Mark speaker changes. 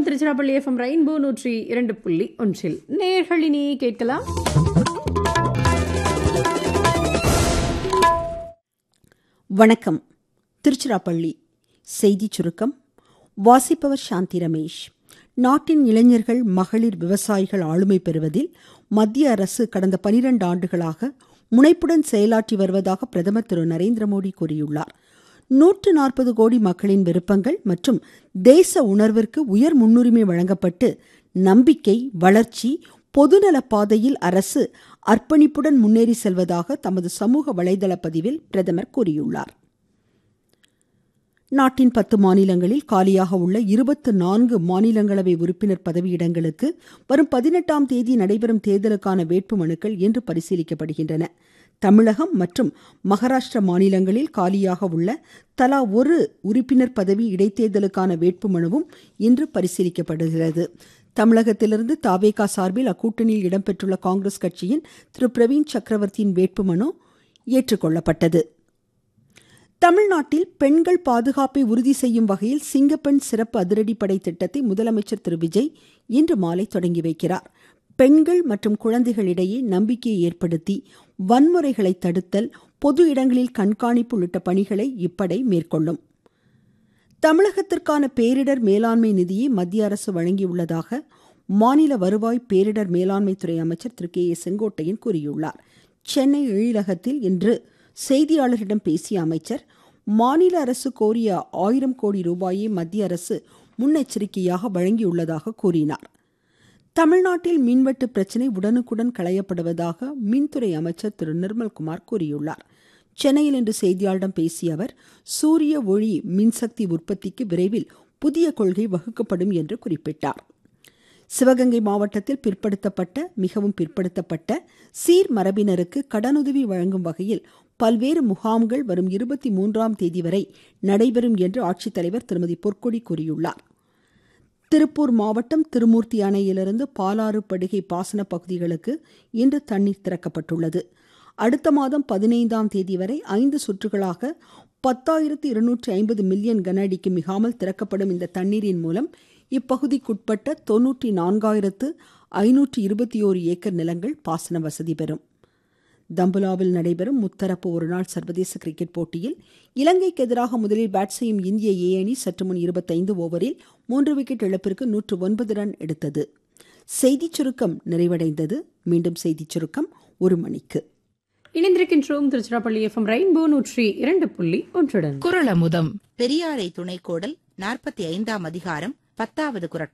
Speaker 1: Tiruchirappalli FM rainbow 102.1 நேயர்களினி கேட்கலாம்.
Speaker 2: வணக்கம். திருச்சிராப்பள்ளி செய்திச் சுருக்கம் வாசிப்பவர் சாந்தி ரமேஷ். நாட்டின் இளைஞர்கள், மகளிர், விவசாயிகள் ஆளுமை பெறுவதில் மத்திய அரசு கடந்த 12 ஆண்டுகளாக முனைப்புடன் செயலாற்றி வருவதாக பிரதமர் திரு நரேந்திர மோடி கூறியுள்ளார். 140 கோடி மக்களின் விருப்பங்கள் மற்றும் தேச உணர்விற்கு உயர் முன்னுரிமை வழங்கப்பட்டு நம்பிக்கை, வளர்ச்சி, பொதுநல பாதையில் அரசு அர்ப்பணிப்புடன் முன்னேறி செல்வதாக தமது சமூக வலைதள பதிவில் பிரதமர் கூறியுள்ளார். நாட்டின் 10 மாநிலங்களில் காலியாக உள்ள 24 மாநிலங்களவை உறுப்பினர் பதவியிடங்களுக்கு வரும் 18ஆம் தேதி நடைபெறும் தேர்தலுக்கான வேட்புமனுக்கள் இன்று பரிசீலிக்கப்படுகின்றன. தமிழகம் மற்றும் மகாராஷ்டிரா மாநிலங்களில் காலியாக உள்ள தலா ஒரு உறுப்பினர் பதவி இடைத்தேர்தலுக்கான வேட்புமனுவும் இன்று பரிசீலிக்கப்படுகிறது. தமிழகத்திலிருந்து தாவேகா சார்பில் அக்கூட்டணியில் இடம்பெற்றுள்ள காங்கிரஸ் கட்சியின் திரு பிரவீன் சக்கரவர்த்தியின் வேட்புமனு ஏற்றுக்கொள்ளப்பட்டது. தமிழ்நாட்டில் பெண்கள் பாதுகாப்பை உறுதி செய்யும் வகையில் சிங்கப்பெண் சிறப்பு அதிரடிப்படை திட்டத்தை முதலமைச்சர் திரு விஜய் இன்று மாலை தொடங்கி வைக்கிறார். பெண்கள் மற்றும் குழந்தைகளிடையே நம்பிக்கையை ஏற்படுத்தி வன்முறைகளை தடுத்தல், பொது இடங்களில் கண்காணிப்பு உள்ளிட்ட பணிகளை இப்படை மேற்கொள்ளும். தமிழகத்திற்கான பேரிடர் மேலாண்மை நிதியை மத்திய அரசு வழங்கியுள்ளதாக மாநில வருவாய் பேரிடர் மேலாண்மை துறை அமைச்சர் திரு கே ஏ செங்கோட்டையன் கூறியுள்ளார். சென்னை எழிலகத்தில் இன்று செய்தியாளர்களிடம் பேசிய அமைச்சர், மாநில அரசு கோரிய 1000 கோடி ரூபாயை மத்திய அரசு முன்னெச்சரிக்கையாக வழங்கியுள்ளதாக கூறினார். தமிழ்நாட்டில் மின்வெட்டு பிரச்சினை உடனுக்குடன் களையப்படுவதாக மின்துறை அமைச்சர் திரு நிர்மல்குமார் கூறியுள்ளார். சென்னையில் இன்று செய்தியாளர்களிடம் பேசிய அவர், சூரிய ஒளி மின்சக்தி உற்பத்திக்கு விரைவில் புதிய கொள்கை வகுக்கப்படும் என்று குறிப்பிட்டார். சிவகங்கை மாவட்டத்தில் மிகவும் பிற்படுத்தப்பட்ட சீர் மரபினருக்கு கடனுதவி வழங்கும் வகையில் பல்வேறு முகாம்கள் வரும் 23ஆம் தேதி வரை நடைபெறும் என்று ஆட்சித்தலைவர் திருமதி பொற்கொடி கூறியுள்ளார். திருப்பூர் மாவட்டம் திருமூர்த்தி அணையிலிருந்து பாலாறு படுகை பாசன பகுதிகளுக்கு இன்று தண்ணீர் திறக்கப்பட்டுள்ளது. அடுத்த மாதம் 15ஆம் தேதி வரை 5 சுற்றுகளாக 10,250 மில்லியன் கன அடிக்கு மிகாமல் திறக்கப்படும். இந்த தண்ணீரின் மூலம் இப்பகுதிக்குட்பட்ட 94,521 ஏக்கர் நிலங்கள் பாசன வசதி பெறும். தம்புலாவில் நடைபெறும் முத்தரப்பு ஒருநாள் சர்வதேச கிரிக்கெட் போட்டியில் இலங்கைக்கு எதிராக முதலில் பேட் செய்யும் இந்திய ஏ அணி சற்று முன் 25 ஓவரில் 3 விக்கெட் இழப்பிற்கு 109 ரன் எடுத்தது. செய்திச் சுருக்கம் நிறைவடைந்தது. மீண்டும் செய்திச் சுருக்கம் 1 மணிக்கு.
Speaker 1: இணைந்திருக்கின்றோம் திருச்சிராப்பள்ளி FM ரெயின்போ 102.1.
Speaker 3: குறளமுதம். பெரியாரை துணைக்கோடல் 45ஆம் அதிகாரம் 10வது குறட்பா.